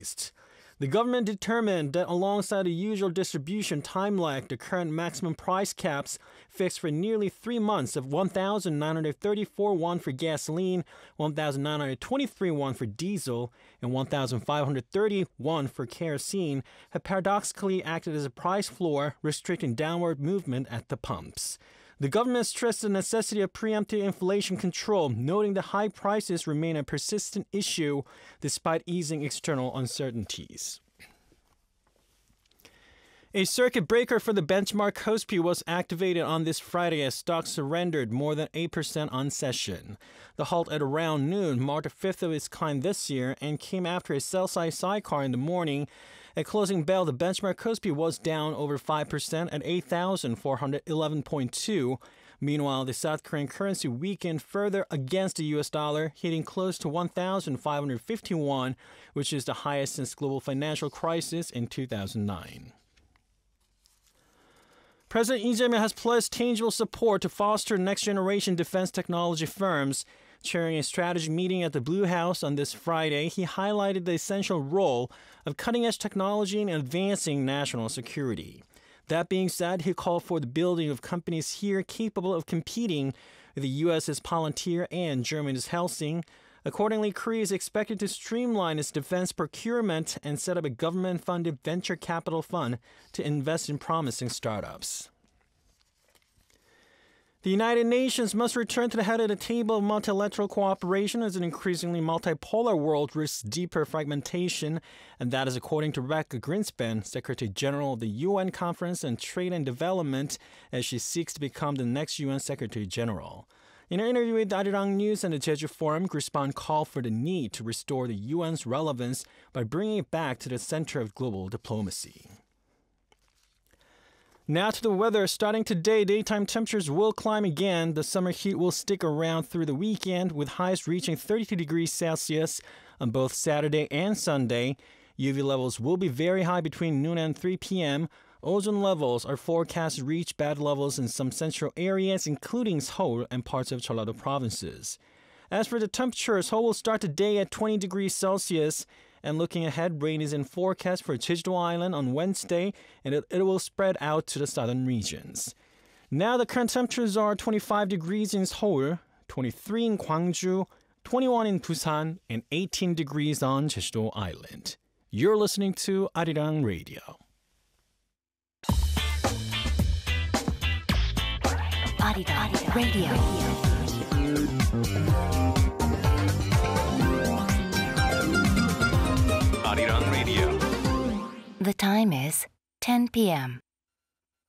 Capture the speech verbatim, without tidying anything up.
The government determined that alongside the usual distribution time lag, the current maximum price caps fixed for nearly three months of one thousand nine hundred thirty-four won for gasoline, one thousand nine hundred twenty-three won for diesel, and one thousand five hundred thirty won for kerosene have paradoxically acted as a price floor, restricting downward movement at the pumps. The government stressed the necessity of preemptive inflation control, noting that high prices remain a persistent issue despite easing external uncertainties. A circuit breaker for the benchmark Kospi was activated on this Friday as stocks surrendered more than eight percent on session. The halt at around noon marked the fifth of its kind this year and came after a sell-side sidecar in the morning. At closing bell, the benchmark Kospi was down over five percent at eight thousand four hundred eleven point two. Meanwhile, the South Korean currency weakened further against the U S dollar, hitting close to one thousand five hundred fifty-one, which is the highest since global financial crisis in two thousand nine. President Lee Jae-myung has pledged tangible support to foster next-generation defense technology firms. Chairing a strategy meeting at the Blue House on this Friday, he highlighted the essential role of cutting-edge technology in advancing national security. That being said, he called for the building of companies here capable of competing with the U S's Palantir and Germany's Helsing. Accordingly, Korea is expected to streamline its defense procurement and set up a government-funded venture capital fund to invest in promising startups. The United Nations must return to the head of the table of multilateral cooperation as an increasingly multipolar world risks deeper fragmentation, and that is according to Rebecca Greenspan, Secretary General of the U N Conference on Trade and Development, as she seeks to become the next U N Secretary General. In an interview with Arirang News and the Jeju Forum, Greenspan called for the need to restore the U N's relevance by bringing it back to the center of global diplomacy. Now to the weather. Starting today, daytime temperatures will climb again. The summer heat will stick around through the weekend, with highs reaching thirty-two degrees Celsius on both Saturday and Sunday. U V levels will be very high between noon and three p.m. Ozone levels are forecast to reach bad levels in some central areas, including Seoul and parts of Jeollado provinces. As for the temperatures, Seoul will start the day at twenty degrees Celsius. And looking ahead, rain is in forecast for Jeju Island on Wednesday, and it, it will spread out to the southern regions. Now the current temperatures are twenty-five degrees in Seoul, twenty-three in Gwangju, twenty-one in Busan, and eighteen degrees on Jeju Island. You're listening to Arirang Radio. Arirang Radio. Arirang Radio. The time is ten p.m.